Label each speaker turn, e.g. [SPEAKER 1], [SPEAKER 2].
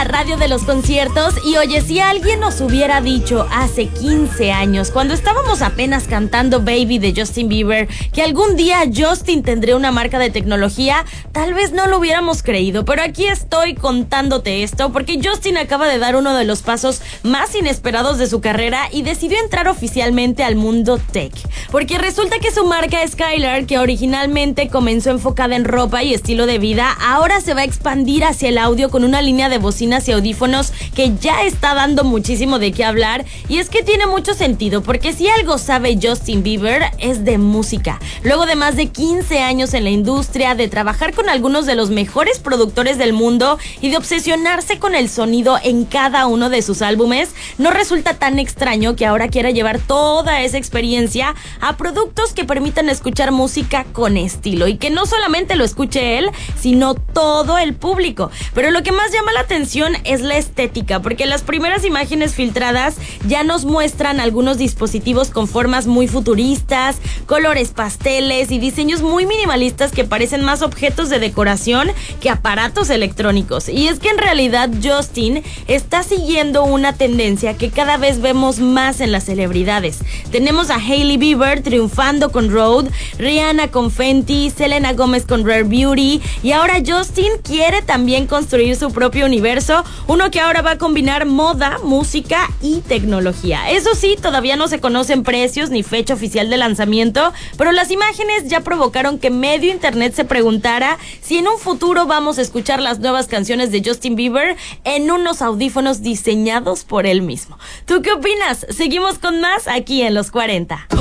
[SPEAKER 1] radio de los conciertos y oye, si alguien nos hubiera dicho hace 15 años, cuando estábamos apenas cantando Baby de Justin Bieber, que algún día Justin tendría una marca de tecnología, tal vez no lo hubiéramos creído, pero aquí estoy contándote esto porque Justin acaba de dar uno de los pasos más inesperados de su carrera y decidió entrar oficialmente al mundo tech, porque resulta que su marca Skylar, que originalmente comenzó enfocada en ropa y estilo de vida, ahora se va a expandir hacia el audio con una línea de bocinas y audífonos que ya está dando muchísimo de qué hablar. Y es que tiene mucho sentido, porque si algo sabe Justin Bieber es de música. Luego de más de 15 años en la industria, de trabajar con algunos de los mejores productores del mundo y de obsesionarse con el sonido en cada uno de sus álbumes, no resulta tan extraño que ahora quiera llevar toda esa experiencia a productos que permitan escuchar música con estilo y que no solamente lo escuche él, sino todo el público. Pero lo que más llama la atención es la estética, porque las primeras imágenes filtradas ya nos muestran algunos dispositivos con formas muy futuristas, colores pasteles y diseños muy minimalistas que parecen más objetos de decoración que aparatos electrónicos. Y es que en realidad Justin está siguiendo una tendencia que cada vez vemos más en las celebridades. Tenemos a Hailey Bieber triunfando con Rode, Rihanna con Fenty, Selena Gomez con Rare Beauty, y ahora Justin quiere también construir su propio universo, uno que ahora va a combinar moda, música y tecnología. Eso sí, todavía no se conocen precios ni fecha oficial de lanzamiento, pero las imágenes ya provocaron que medio internet se preguntara si en un futuro vamos a escuchar las nuevas canciones de Justin Bieber en unos audífonos diseñados por él mismo. ¿Tú qué opinas? Seguimos con más aquí en Los 40.